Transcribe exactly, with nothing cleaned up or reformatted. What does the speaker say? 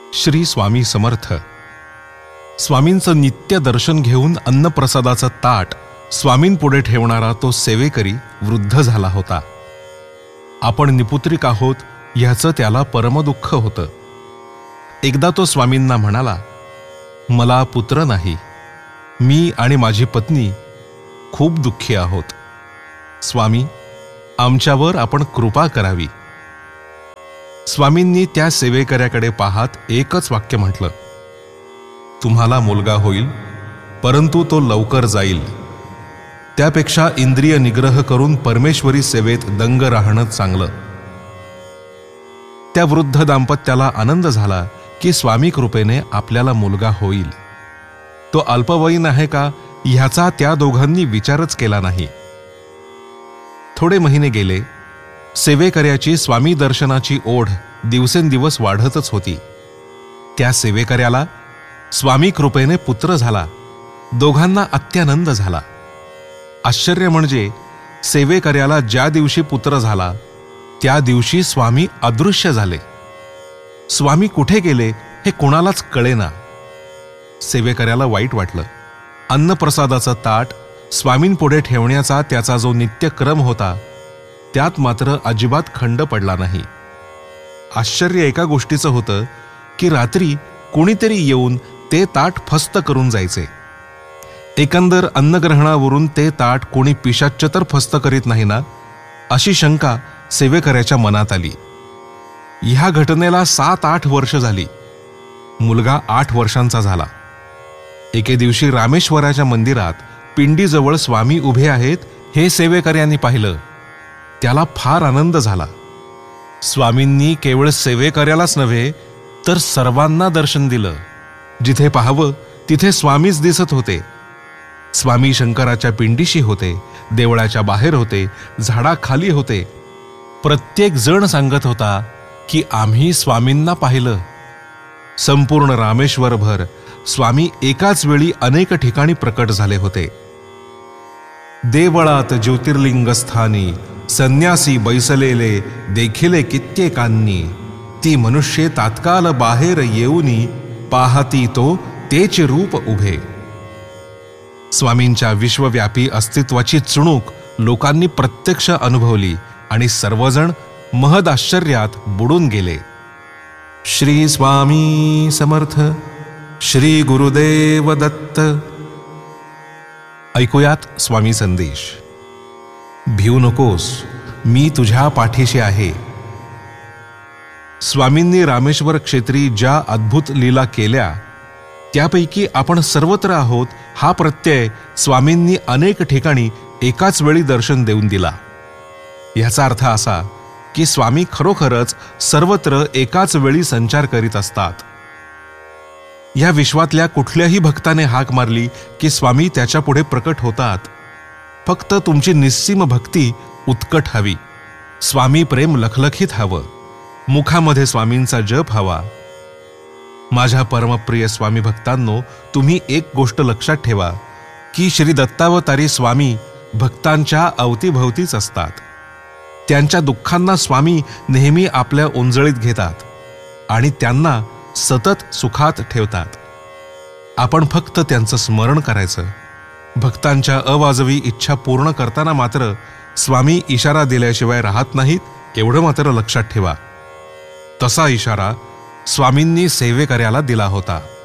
श्री स्वामी समर्थ. स्वामींचं नित्य दर्शन घेऊन अन्नप्रसादाचं ताट स्वामींपुढे ठेवणारा तो सेवेकरी वृद्ध झाला होता. आपण निपुत्रिक आहोत ह्याचं त्याला परमदुःख होतं. एकदा तो स्वामींना म्हणाला, मला पुत्र नाही, मी आणि माझी पत्नी खूप दुःखी आहोत. स्वामी, आमच्यावर आपण कृपा करावी. स्वामींनी त्या सेवेकऱ्याकडे पाहत एकच वाक्य म्हटलं, तुम्हाला मुलगा होईल, परंतु तो लवकर जाईल. त्यापेक्षा इंद्रिय निग्रह करून परमेश्वरी सेवेत दंग राहणं चांगलं. त्या वृद्ध दाम्पत्याला आनंद झाला की स्वामी कृपेने आपल्याला मुलगा होईल. तो अल्पवयीन आहे का ह्याचा त्या दोघांनी विचारच केला नाही. थोडे महिने गेले. सेवेकऱ्याची स्वामी दर्शनाची ओढ दिवसेंदिवस वाढतच होती. त्या सेवेकऱ्याला स्वामी कृपेने पुत्र झाला. दोघांना अत्यानंद झाला. आश्चर्य म्हणजे सेवेकऱ्याला ज्या दिवशी पुत्र झाला त्या दिवशी स्वामी अदृश्य झाले. स्वामी कुठे गेले हे कोणालाच कळेना. सेवेकऱ्याला वाईट वाटलं. अन्नप्रसादाचं ताट स्वामींपुढे ठेवण्याचा त्याचा जो नित्यक्रम होता त्यात मात्र अजिबात खंड पडला नाही. आश्चर्य एका गोष्टीचं होतं की रात्री कोणीतरी येऊन ते ताट फस्त करून जायचे. एकंदर अन्नग्रहणावरून ते ताट कोणी पिशाच्च तर फस्त करीत नाही ना, अशी शंका सेवेकऱ्याच्या मनात आली. ह्या घटनेला सात आठ वर्ष झाली. मुलगा आठ वर्षांचा झाला. एके दिवशी रामेश्वराच्या मंदिरात पिंडीजवळ स्वामी उभे आहेत हे सेवेकऱ्यांनी पाहिलं. त्याला फार आनंद झाला. स्वामींनी केवळ सेवेकऱ्यालाच नव्हे तर सर्वांना दर्शन दिलं. जिथे पाहावं तिथे स्वामीच दिसत होते. स्वामी शंकराच्या पिंडीशी होते, देवळाच्या बाहेर होते, झाडाखाली होते. प्रत्येक जण सांगत होता की आम्ही स्वामींना पाहिलं. संपूर्ण रामेश्वरभर स्वामी एकाच वेळी अनेक ठिकाणी प्रकट झाले होते. देवळात ज्योतिर्लिंगस्थानी संन्यासी बैसलेले देखिले कित्येकांनी, ती मनुष्ये तात्काल बाहेर येऊनी, पाहती तो तेचे रूप उभे. स्वामींच्या विश्वव्यापी अस्तित्वाची चुणूक लोकांनी प्रत्यक्ष अनुभवली आणि सर्वजण महद आश्चर्यात बुडून गेले. श्री स्वामी समर्थ. श्री गुरुदेव दत्त. ऐकूयात स्वामी संदेश. भिऊ नकोस, मी तुझ्या पाठीशी आहे. स्वामींनी रामेश्वर क्षेत्री ज्या अद्भुत लीला केल्या त्यापैकी आपण सर्वत्र आहोत हा प्रत्यय स्वामींनी अनेक ठिकाणी एकाच वेळी दर्शन देऊन दिला. ह्याचा अर्थ असा की स्वामी खरोखरच सर्वत्र एकाच वेळी संचार करीत असतात. या विश्वातल्या कुठल्याही भक्ताने हाक मारली की स्वामी त्याच्या पुढे प्रकट होतात. फक्त तुमची निस्सीम भक्ती उत्कट हवी. स्वामी प्रेम लखलखीत हवं. मुखामध्ये स्वामींचा जप हवा. माझ्या परमप्रिय स्वामी भक्तांनो, तुम्ही एक गोष्ट लक्षात ठेवा की श्री दत्तावतारी स्वामी भक्तांच्या अवतीभवतीच असतात. त्यांच्या दुःखांना स्वामी नेहमी आपल्या ओंजळीत घेतात आणि त्यांना सतत सुखात ठेवतात. आपण फक्त त्यांचं स्मरण करायचं. भक्तांच्या अवाजवी इच्छा पूर्ण करताना मात्र स्वामी इशारा दिल्याशिवाय राहत नाहीत, एवढं मात्र लक्षात ठेवा. तसा इशारा स्वामींनी सेवेकऱ्याला दिला होता.